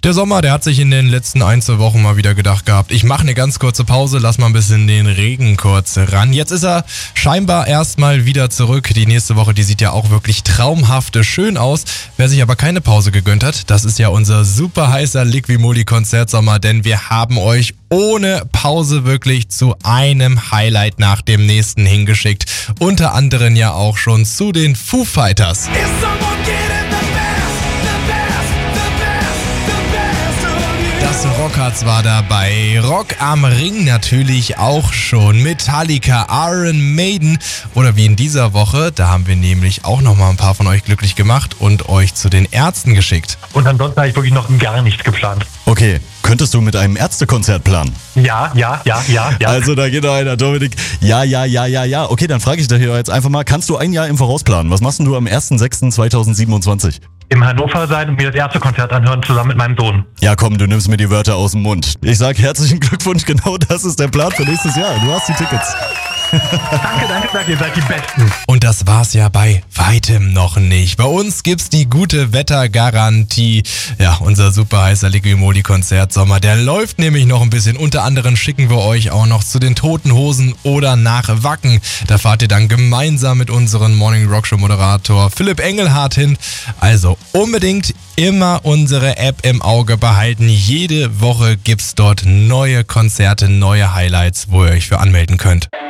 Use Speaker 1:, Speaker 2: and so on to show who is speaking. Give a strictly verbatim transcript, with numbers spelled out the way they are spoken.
Speaker 1: Der Sommer, der hat sich in den letzten ein, zwei Wochen mal wieder gedacht gehabt, ich mache eine ganz kurze Pause, lass mal ein bisschen den Regen kurz ran. Jetzt ist er scheinbar erstmal wieder zurück. Die nächste Woche, die sieht ja auch wirklich traumhaft schön aus. Wer sich aber keine Pause gegönnt hat, das ist ja unser super heißer Liqui-Moly-Konzertsommer, denn wir haben euch ohne Pause wirklich zu einem Highlight nach dem nächsten hingeschickt. Unter anderem ja auch schon zu den Foo Fighters. Das Rockharz war dabei, Rock am Ring natürlich auch schon, Metallica, Iron Maiden oder wie in dieser Woche, da haben wir nämlich auch nochmal ein paar von euch glücklich gemacht und euch zu den Ärzten geschickt.
Speaker 2: Und ansonsten habe ich wirklich noch gar nichts geplant.
Speaker 3: Okay, könntest du mit einem Ärztekonzert planen?
Speaker 2: Ja, ja, ja, ja, ja.
Speaker 3: Also da geht noch einer, Dominik. Ja, ja, ja, ja, ja. Okay, dann frage ich dich jetzt einfach mal, kannst du ein Jahr im Voraus planen? Was machst denn du am ersten sechsten zweitausendsiebenundzwanzig?
Speaker 2: Im Hannover sein und mir das Ärztekonzert anhören, zusammen mit meinem Sohn.
Speaker 3: Ja komm, du nimmst mir die Wörter aus dem Mund. Ich sag herzlichen Glückwunsch, genau das ist der Plan für nächstes Jahr. Du hast die Tickets.
Speaker 2: Danke, danke, danke, ihr seid die Besten.
Speaker 1: Und das war's ja bei weitem noch nicht. Bei uns gibt's die gute Wettergarantie. Ja, unser super heißer Liqui-Moly-Konzertsommer, der läuft nämlich noch ein bisschen. Unter anderem schicken wir euch auch noch zu den Toten Hosen oder nach Wacken. Da fahrt ihr dann gemeinsam mit unserem Morning Rock Show Moderator Philipp Engelhardt hin. Also unbedingt immer unsere App im Auge behalten. Jede Woche gibt's dort neue Konzerte, neue Highlights, wo ihr euch für anmelden könnt.